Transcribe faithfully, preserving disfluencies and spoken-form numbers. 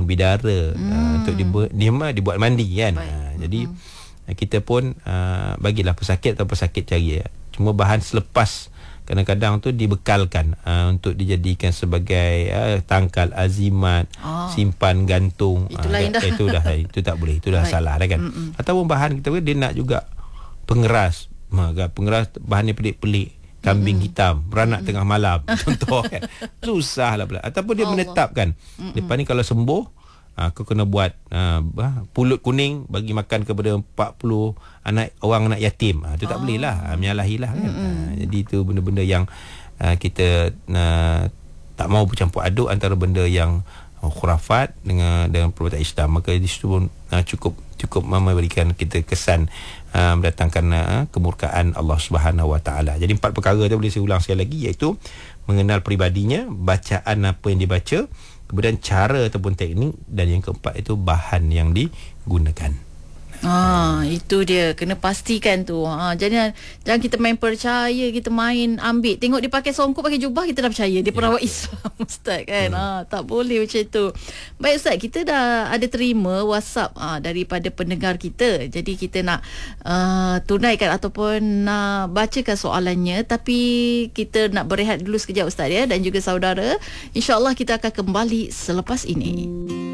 bidara, Hmm. uh, untuk dibu- dia mah dibuat mandi kan. Uh, jadi uh, kita pun uh, bagilah pesakit atau pesakit cari. Cuma bahan selepas kadang-kadang tu dibekalkan uh, untuk dijadikan sebagai uh, tangkal azimat, Oh. simpan gantung. Itu uh, lain dah. Itu dah itu tak boleh, itu dah Right. salah dah kan. Mm-mm. Ataupun bahan kita dia nak juga pengeras. Maka pengeras bahannya pelik-pelik, kambing mm-hmm. hitam, beranak mm-hmm. tengah malam contoh kan. Susahlah pula. Ataupun dia Allah. menetapkan. Mm-hmm. Lepas ni kalau sembuh, aku kena buat uh, pulut kuning bagi makan kepada empat puluh anak orang anak yatim. Ha, itu tak oh. boleh lah, menyalahilah kan. Mm-hmm. Ha, jadi itu benda-benda yang uh, kita uh, tak mau bercampur aduk antara benda yang uh, khurafat dengan dengan perbuatan Islam. Maka di situ pun uh, cukup cukup memberikan kita kesan uh, mendatangkan uh, kemurkaan Allah Subhanahu Wa Taala. Jadi empat perkara tu boleh saya ulang sekali lagi, iaitu mengenal peribadinya, bacaan apa yang dibaca, kemudian cara ataupun teknik, dan yang keempat itu bahan yang digunakan. Ah, itu dia, kena pastikan tu. Ha, jangan jangan kita main percaya, kita main ambil, tengok dia pakai songkok, pakai jubah, kita dah percaya dia perawat ya, Islam ustaz kan. Hmm. Ha, tak boleh macam tu. Baik ustaz, kita dah ada terima WhatsApp ha, daripada pendengar kita. Jadi kita nak uh, tunaikan ataupun nak bacakan soalannya, tapi kita nak berehat dulu sekejap ustaz ya, dan juga saudara. InsyaAllah kita akan kembali selepas ini.